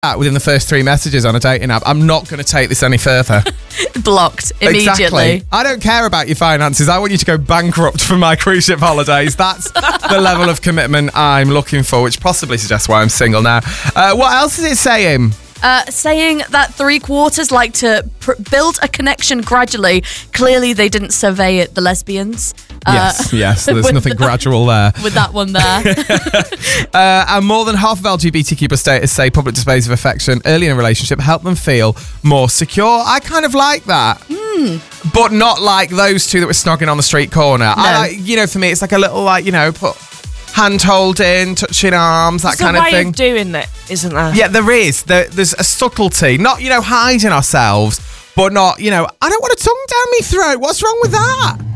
within the first 3 messages on a dating app, I'm not going to take this any further. Blocked immediately. Exactly. I don't care about your finances. I want you to go bankrupt for my cruise ship holidays. That's the level of commitment I'm looking for, which possibly suggests why I'm single now. What else is it saying? Saying that 3/4 like to build a connection gradually. Clearly, they didn't survey it, the lesbians. Yes. There's nothing gradual there. With that one there. And more than half of LGBTQ plus status say public displays of affection early in a relationship help them feel more secure. I kind of like that. But not like those two that were snogging on the street corner. No. I like, for me, it's like a little, put hand holding, touching arms, that kind of thing. There's a way of doing it, isn't there? Yeah, there is. There's a subtlety. Not, hiding ourselves, but not, I don't want a tongue down my throat. What's wrong with that?